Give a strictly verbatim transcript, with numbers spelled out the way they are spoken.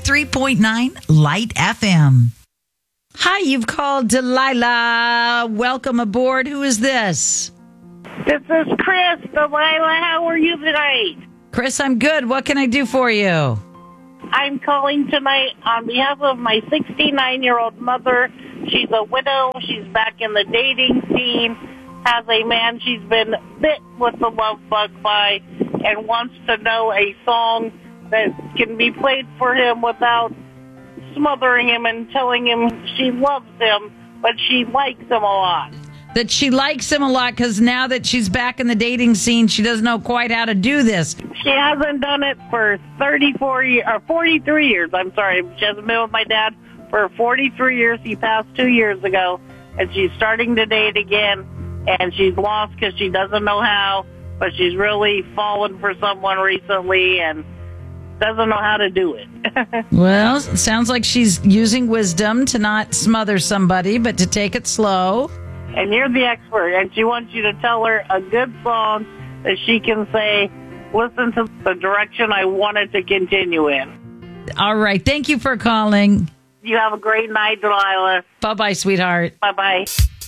three point nine Light F M. Hi, you've called Delilah. Welcome aboard. Who is this? This is Chris. Delilah, how are you tonight? Chris, I'm good. What can I do for you? I'm calling tonight on behalf of my sixty-nine-year-old mother. She's a widow. She's back in the dating scene, has a man she's been bit with the love bug by, and wants to know a song that can be played for him without smothering him and telling him she loves him, but she likes him a lot. That she likes him a lot because now that she's back in the dating scene, she doesn't know quite how to do this. She hasn't done it for thirty-four years, or forty-three years. I'm sorry. She hasn't been with my dad for forty-three years. He passed two years ago, and she's starting to date again, and she's lost because she doesn't know how, but she's really fallen for someone recently and doesn't know how to do it. Well, it sounds like she's using wisdom to not smother somebody, but to take it slow. And you're the expert, and she wants you to tell her a good song that she can say, listen to the direction I want it to continue in. All right. Thank you for calling. You have a great night, Delilah. Bye-bye, sweetheart. Bye-bye.